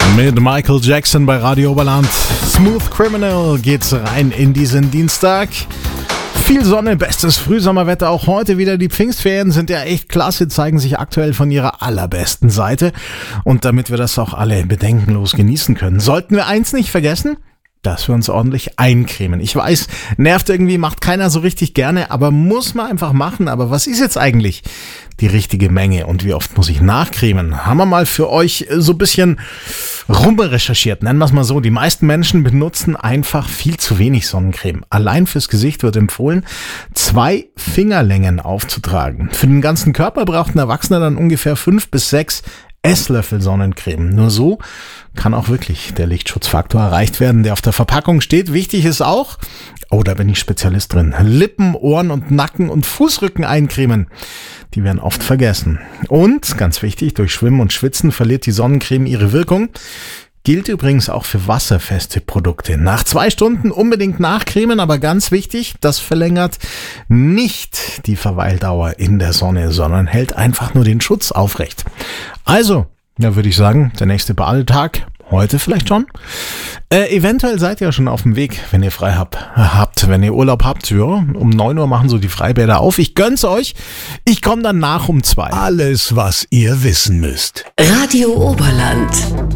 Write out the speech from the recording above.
Mit Michael Jackson bei Radio Oberland. Smooth Criminal geht's rein in diesen Dienstag. Viel Sonne, bestes Frühsommerwetter auch heute wieder. Die Pfingstferien sind ja echt klasse, zeigen sich aktuell von ihrer allerbesten Seite. Und damit wir das auch alle bedenkenlos genießen können, sollten wir eins nicht vergessen: dass wir uns ordentlich eincremen. Ich weiß, nervt irgendwie, macht keiner so richtig gerne, aber muss man einfach machen. Aber was ist jetzt eigentlich die richtige Menge und wie oft muss ich nachcremen? Haben wir mal für euch so ein bisschen rumrecherchiert, nennen wir es mal so. Die meisten Menschen benutzen einfach viel zu wenig Sonnencreme. Allein fürs Gesicht wird empfohlen, 2 Fingerlängen aufzutragen. Für den ganzen Körper braucht ein Erwachsener dann ungefähr 5 bis 6 Esslöffel Sonnencreme. Nur so kann auch wirklich der Lichtschutzfaktor erreicht werden, der auf der Verpackung steht. Wichtig ist auch, da bin ich Spezialist drin, Lippen, Ohren und Nacken und Fußrücken eincremen. Die werden oft vergessen. Und, ganz wichtig, durch Schwimmen und Schwitzen verliert die Sonnencreme ihre Wirkung. Gilt übrigens auch für wasserfeste Produkte. Nach 2 Stunden unbedingt nachcremen, aber ganz wichtig, das verlängert nicht die Verweildauer in der Sonne, sondern hält einfach nur den Schutz aufrecht. Also, da würde ich sagen, der nächste Badetag, heute vielleicht schon. Eventuell seid ihr schon auf dem Weg, wenn ihr frei habt, wenn ihr Urlaub habt. Ja, um 9 Uhr machen so die Freibäder auf. Ich gönn's euch. Ich komme dann nach um 2. Alles, was ihr wissen müsst. Radio Oberland.